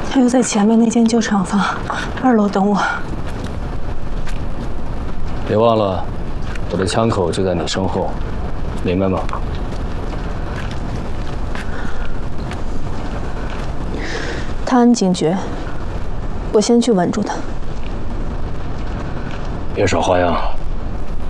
他又在前面那间旧厂房2楼等我。 别忘了，我的枪口就在你身后，明白吗？ 他很警觉，我先去稳住他。 别耍花样。